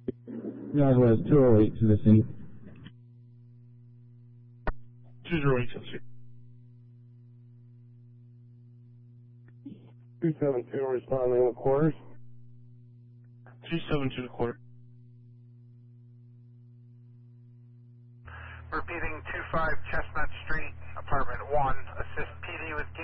Northwest 208 to the scene. 208 to the scene. 272 responding to quarters. 272 to quarter. Repeating 25 Chestnut Street, apartment 1. Assist PD with